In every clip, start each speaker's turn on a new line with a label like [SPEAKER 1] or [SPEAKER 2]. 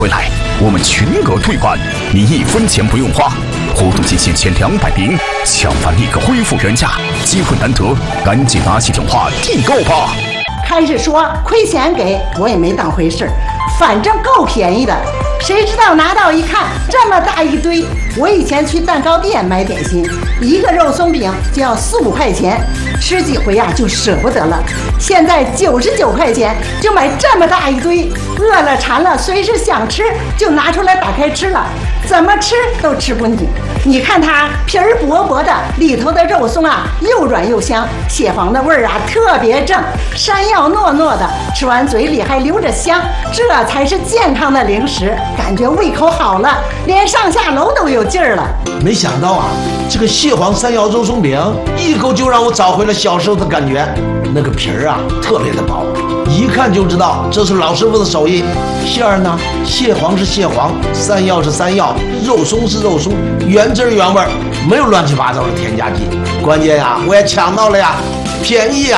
[SPEAKER 1] 回来，我们全额退款，你1分钱不用花。活动期限前200名，抢完立刻恢复原价，机会难得，赶紧拿起电话订购吧。
[SPEAKER 2] 开始说亏钱给我也没当回事，反正够便宜的。谁知道拿到一看，这么大一堆！我以前去蛋糕店买点心，一个肉松饼就要4、5块钱，吃几回就舍不得了。现在99块钱就买这么大一堆，饿了馋了，随时想吃就拿出来打开吃了，怎么吃都吃不腻。你看它皮儿薄薄的，里头的肉松又软又香，蟹黄的味儿特别正，山药糯糯的，吃完嘴里还留着香，这才是健康的零食。感觉胃口好了，连上下楼都有劲儿了。
[SPEAKER 3] 没想到这个蟹黄山药肉松饼一口就让我找回了小时候的感觉。那个皮儿特别的薄，一看就知道这是老师傅的手艺。馅儿呢，蟹黄是蟹黄，山药是山药，肉松是肉松，原汁原味，没有乱七八糟的添加剂。关键我也抢到了便宜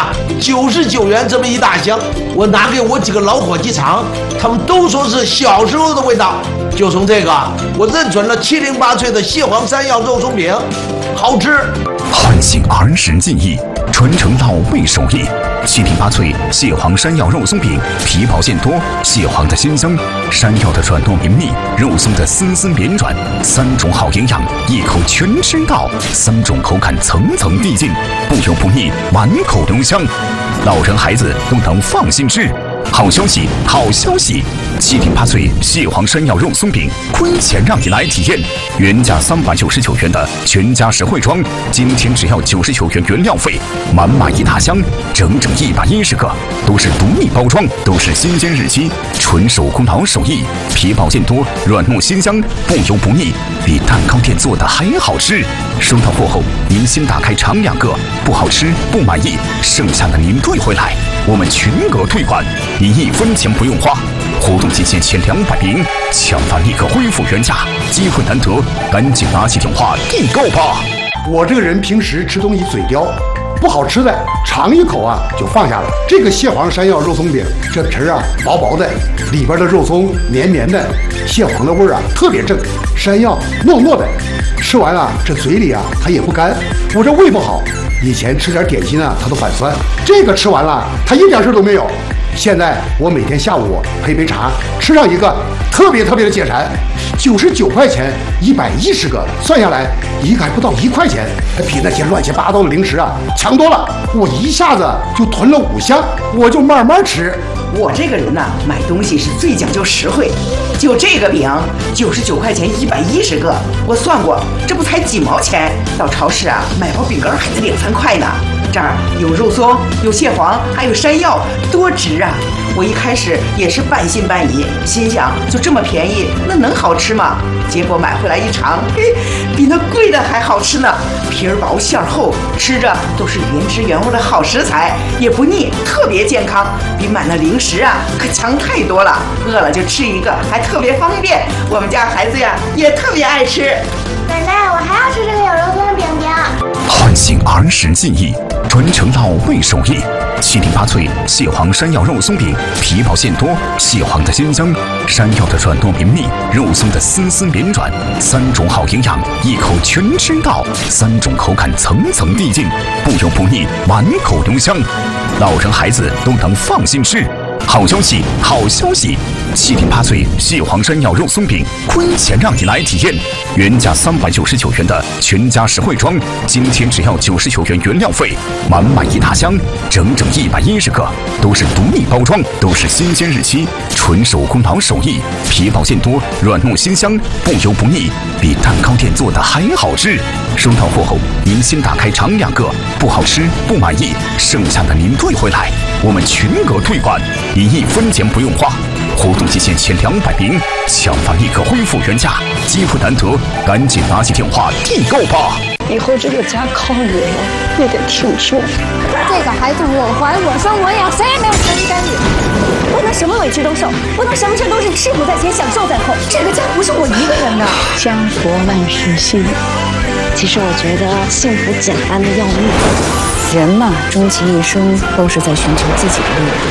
[SPEAKER 3] 99元这么一大箱，我拿给我几个老伙计尝，他们都说是小时候的味道。就从这个，我认准了708脆的蟹黄山药肉松饼，好吃。
[SPEAKER 1] 唤醒儿时记忆，传承老辈手艺。708脆蟹黄山药肉松饼，皮薄馅多，蟹黄的鲜香，山药的软糯绵密，肉松的丝丝绵软，3种好营养，一口全吃到，3种口感层层递进，不油不腻，满口留香，老人孩子都能放心吃。好消息，好消息！708脆蟹黄山药肉松饼，亏钱让你来体验。原价399元的全家实惠装，今天只要99元原料费，满满一大箱，整整110个，都是独立包装，都是新鲜日期，纯手工老手艺，皮薄馅多，软糯鲜香，不油不腻，比蛋糕店做的还好吃。收到货后，您先打开尝2个，不好吃不满意，剩下的您退回来，我们全额退款，你1分钱不用花。活动期限前200名，抢完立刻恢复原价，机会难得，赶紧拿起电话订购吧。
[SPEAKER 4] 我这个人平时吃东西嘴刁，不好吃的尝一口就放下了。这个蟹黄山药肉松饼，这皮儿薄薄的，里边的肉松绵绵的，蟹黄的味儿特别正，山药糯糯的，吃完这嘴里它也不干。我这胃不好，以前吃点点心它都反酸，这个吃完了它一点事都没有。现在我每天下午配杯茶，吃上一个，特别的解馋。99块钱110个，算下来一个还不到1块钱，比那些乱七八糟的零食强多了。我一下子就囤了5箱，我就慢慢吃。
[SPEAKER 5] 我这个人买东西是最讲究实惠。就这个饼，99块钱110个，我算过，这不才几毛钱。到超市买包饼干还得2、3块呢。这儿有肉松，有蟹黄，还有山药，多值啊！我一开始也是半信半疑，心想就这么便宜，那能好吃吗？结果买回来一尝，比那贵的还好吃呢。皮儿薄馅儿厚，吃着都是原汁原味的好食材，也不腻，特别健康，比买那零食可强太多了。饿了就吃一个，还特别方便。我们家孩子也特别爱吃。
[SPEAKER 6] 奶奶，我还要吃这个有肉松的饼饼。
[SPEAKER 1] 唤醒儿时记忆，传承老辈手艺。708脆蟹黄山药肉松饼，皮薄馅多，蟹黄的鲜香，山药的软糯绵密，肉松的丝丝绵软，3种好营养，一口全吃到，3种口感层层递进，不油不腻，满口留香，老人孩子都能放心吃。好消息，好消息！708脆蟹黄山药肉松饼，亏钱让你来体验。原价399元的全家实惠装，今天只要99元原料费，满满一大箱，整整110个，都是独立包装，都是新鲜日期，纯手工老手艺，皮薄馅多，软糯鲜香，不油不腻，比蛋糕店做的还好吃。收到货后，您先打开尝2个，不好吃不满意，剩下的您退回来，我们全额退款，你1分钱不用花。活动期限前200名，抢完立刻恢复原价，机会难得，赶紧拿起电话订购吧。
[SPEAKER 7] 以后这个家靠你了，你得挺住。
[SPEAKER 6] 这个孩子我怀我生我养，谁也没有权利干预。
[SPEAKER 7] 不能什么委屈都受，不能什么事都是吃苦在前，享受在后。这个家不是我一个人的。
[SPEAKER 8] 家国万事兴。其实我觉得幸福简单的要命。人嘛，终其一生都是在寻求自己的力量。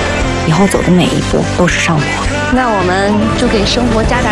[SPEAKER 8] 以后走的每一步都是上坡。
[SPEAKER 6] 那我们就给生活加点